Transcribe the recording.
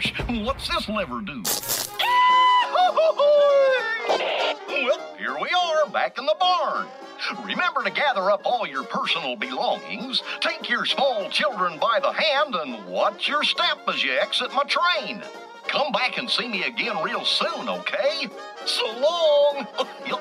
gosh, what's this lever do? Well, here we are, back in the barn. Remember to gather up all your personal belongings, take your small children by the hand, and watch your step as you exit my train. Come back and see me again real soon, okay? So long!